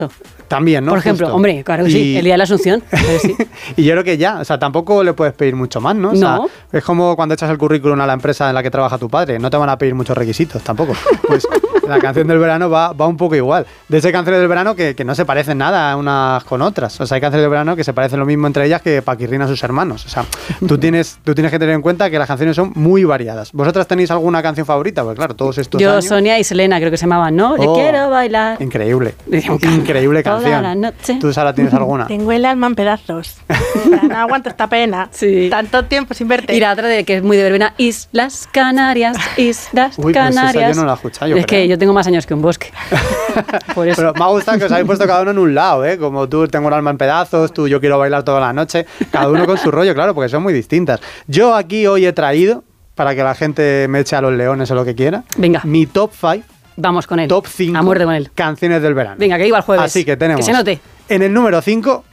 También, ¿no? Por ejemplo, Justo. hombre, claro que sí, el día de la Asunción. Sí. Y yo creo que ya, o sea, tampoco le puedes pedir mucho más, ¿no? O sea, No. es como cuando echas el currículum a la empresa en la que trabaja tu padre, no te van a pedir muchos requisitos tampoco. Pues la canción del verano va un poco igual. De esas canciones del verano que no se parecen nada unas con otras. O sea, hay canciones del verano que se parecen lo mismo entre ellas que Paquirrín a sus hermanos. O sea, tú tienes que tener en cuenta que las canciones son muy variadas. ¿Vosotras tenéis alguna canción favorita? Pues claro, todos estos Yo, años... Sonia y Selena, creo que se llamaban, ¿no? Le quiero bailar. Increíble. Me encanta. Increíble Toda canción. la noche. ¿Tú, Sara, tienes alguna? Tengo el alma en pedazos. No aguanto esta pena. Sí. Tanto tiempo sin verte. Y la otra que es muy de verbena, Islas Canarias, Islas Uy, pues Canarias. esa yo no la he escuchado, yo Es creo. que yo tengo más años que un bosque. Por eso. Pero me ha gustado que os habéis puesto cada uno en un lado, ¿eh? Como tú, tengo el alma en pedazos, tú, yo quiero bailar toda la noche. Cada uno con su rollo, claro, porque son muy distintas. Yo aquí hoy he traído, para que la gente me eche a los leones o lo que quiera, Venga. mi top 5, Vamos con él. top 5 A muerte con él. canciones del verano. Venga, que iba el jueves. Así que tenemos Que se note. en el número 5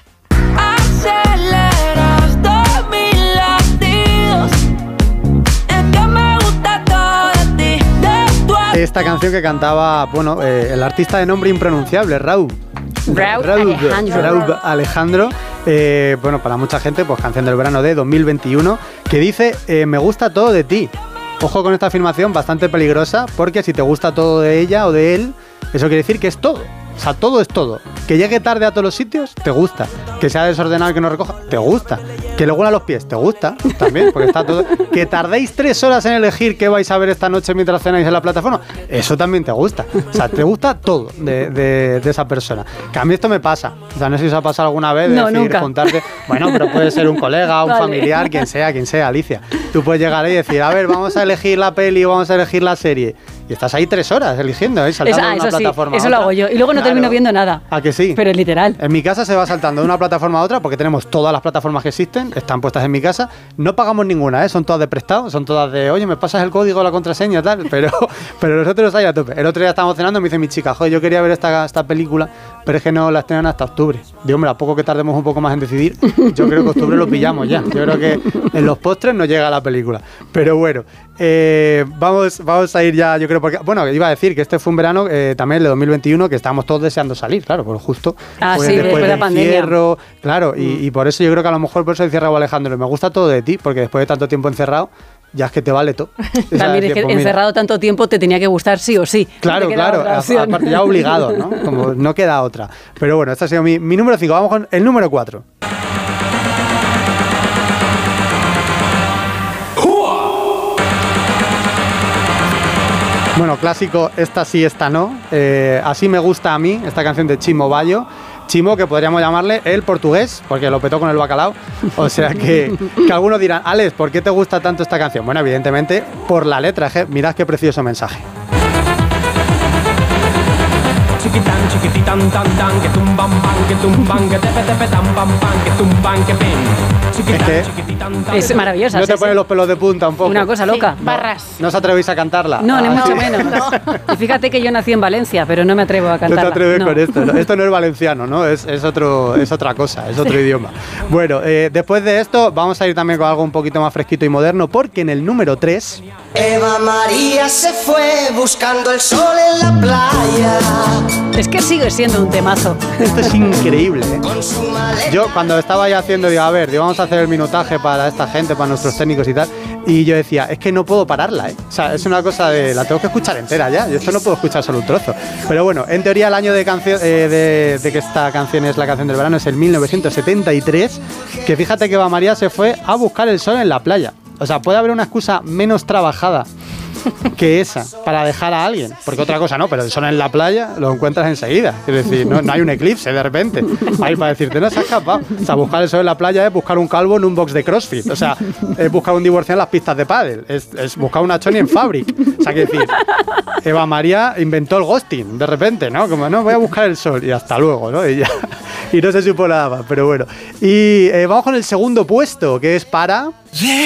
Aceleras todos mis latidos. Es que me gusta todo de ti, de tu esta canción que cantaba, bueno, el artista de nombre impronunciable, Raúl Alejandro. Bueno, para mucha gente, pues canción del verano de 2021, que dice, me gusta todo de ti. Ojo con esta afirmación, bastante peligrosa, porque si te gusta todo de ella o de él, eso quiere decir que es todo. O sea, todo es todo. Que llegue tarde a todos los sitios, te gusta. Que sea desordenado y que no recoja, te gusta. Que le huela los pies, te gusta también, porque está todo. Que tardéis 3 horas en elegir qué vais a ver esta noche mientras cenáis en la plataforma, eso también te gusta. O sea, te gusta todo de esa persona. Que a mí esto me pasa. O sea, no sé si os ha pasado alguna vez de No, decir, nunca. juntarte. Bueno, pero puede ser un colega, un Vale. familiar, quien sea, Alicia. Tú puedes llegar ahí y decir, a ver, vamos a elegir la peli, vamos a elegir la serie. Y estás ahí 3 horas eligiendo, saltando de una Eso sí, plataforma a eso lo otra. hago yo. Y luego no Claro. termino viendo nada. ¿A que sí? Pero es literal. En mi casa se va saltando de una plataforma a otra porque tenemos todas las plataformas que existen, están puestas en mi casa. No pagamos ninguna, son todas de prestado, son todas de, oye, me pasas el código, la contraseña, tal. Pero nosotros ahí a tope. El otro día estábamos cenando y me dice mi chica, joder, yo quería ver esta película, pero es que no la estrenan hasta octubre. Digo, hombre, a poco que tardemos un poco más en decidir, yo creo que octubre lo pillamos ya. Yo creo que en los postres no llega la película. Pero bueno, vamos a ir ya, yo creo, porque, bueno, iba a decir que este fue un verano también el de 2021 que estábamos todos deseando salir, claro, por justo Sí, después de la del pandemia. encierro, claro, y por eso yo creo que a lo mejor por eso dice Raúl Alejandro, me gusta todo de ti, porque después de tanto tiempo encerrado, ya es que te vale todo. También es que encerrado tanto tiempo te tenía que gustar sí o sí. Claro, No te quedaba claro, otra opción. aparte ya obligado, ¿no? Como no queda otra. Pero bueno, este ha sido mi número 5, vamos con el número 4. Bueno, clásico, esta sí, esta no. Así me gusta a mí, esta canción de Chimo Bayo. Chimo, que podríamos llamarle el portugués, porque lo petó con el bacalao. O sea que algunos dirán, Alex, ¿por qué te gusta tanto esta canción? Bueno, evidentemente por la letra, mirad qué precioso mensaje. Chiquitán, chiquititán, tan, tan, que tumban, pan, que tumban, que tepe, tepe, tan, pam, pan, que tumban, que pin. Es que Es maravillosa. ¿no te sí, ponen sí. los pelos de punta un poco? Una cosa loca. Barras. ¿No os atrevéis a cantarla? No, ni Ah, mucho sí. menos. Y fíjate que yo nací en Valencia, pero no me atrevo a No cantarla. te atreves No. con esto, ¿no? Esto no es valenciano, ¿no? Es otra cosa, es otro idioma. Bueno, después de esto vamos a ir también con algo un poquito más fresquito y moderno, porque en el número 3... Eva María se fue buscando el sol en la playa. Es que sigue siendo un temazo. Esto es increíble, ¿eh? Con su maleta. Yo cuando estaba ahí haciendo, digo, a ver, vamos a hacer el minutaje para esta gente, para nuestros técnicos y tal, y yo decía, es que no puedo pararla, ¿eh? O sea, es una cosa de, la tengo que escuchar entera ya, yo esto no puedo escuchar solo un trozo. Pero bueno, en teoría el año de que esta canción es la canción del verano es el 1973, que fíjate que Eva María se fue a buscar el sol en la playa. O sea, puede haber una excusa menos trabajada que esa para dejar a alguien, porque otra cosa no, pero el sol en la playa lo encuentras enseguida, es decir, no hay un eclipse de repente ahí para decirte, no se ha escapado. O sea, buscar el sol en la playa es buscar un calvo en un box de CrossFit, o sea, es buscar un divorciado en las pistas de pádel, es buscar una choni en Fabric. O sea, que decir, Eva María inventó el ghosting de repente, ¿no? Como, no, voy a buscar el sol y hasta luego, ¿no? Y ya, y no se supo nada más, pero bueno. Y vamos con el segundo puesto, que es para...